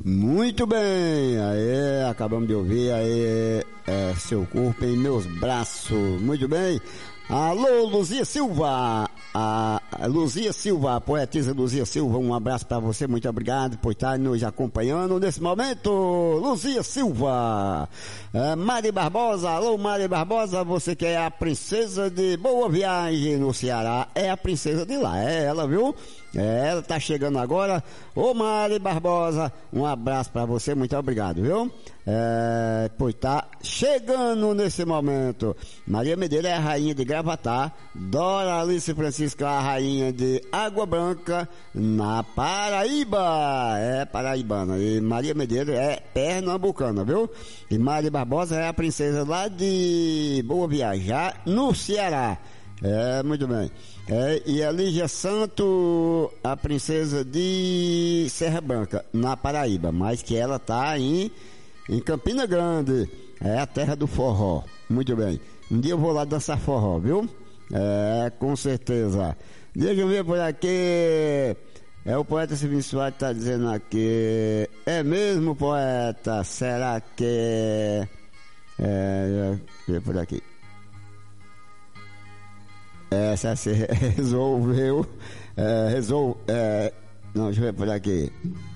Muito bem, aí acabamos de ouvir aí Seu Corpo em Meus Braços, muito bem. Alô, Luzia Silva, a Luzia Silva, a poetisa Luzia Silva, um abraço para você, muito obrigado por estar nos acompanhando nesse momento, Luzia Silva. Mari Barbosa, alô Mari Barbosa, você que é a princesa de Boa Viagem no Ceará, é a princesa de lá, é ela, viu? Ela tá chegando agora. Ô Mari Barbosa, um abraço para você, muito obrigado, viu? Pois tá chegando nesse momento. Maria Medeiros é a rainha de Gravatá, Dora Alice Francisca a rainha de Água Branca, na Paraíba, é paraibana, e Maria Medeiros é pernambucana, viu? E Maria Barbosa é a princesa lá de Boa Viagem, no Ceará. Muito bem. E a Lígia Santo, a princesa de Serra Branca, na Paraíba, mas que ela tá em Campina Grande, é a terra do forró. Muito bem. Um dia eu vou lá dançar forró, viu? Com certeza. Deixa eu ver por aqui. O poeta Silvinho Soares está dizendo aqui. É mesmo, poeta? Será que deixa eu ver por aqui. Essa se resolveu. Não, deixa eu ver por aqui.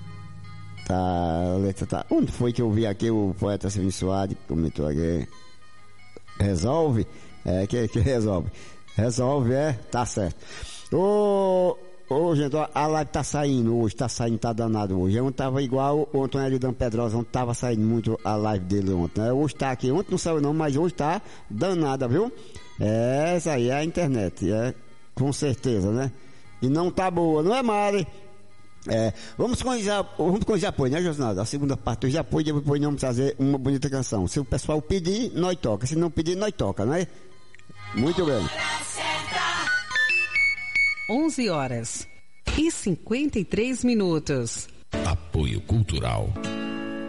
A letra tá. Onde foi que eu vi aqui o poeta Silvinho Soares comentou aqui? Resolve? Que resolve? Resolve, tá certo. Gente, a live tá saindo hoje, tá danado hoje. Ontem tava igual o Antônio Aridão Pedrosa, ontem tava saindo muito a live dele ontem. Hoje tá aqui, ontem não saiu não, mas hoje tá danada, viu? Essa aí é a internet, com certeza, né? E não tá boa, não é, Mari? Vamos com os apoios, né, Josinaldo? A segunda parte dos apoios, depois vamos fazer uma bonita canção. Se o pessoal pedir, nós toca. Se não pedir, nós toca, não é? Muito bem. 11h53. Apoio Cultural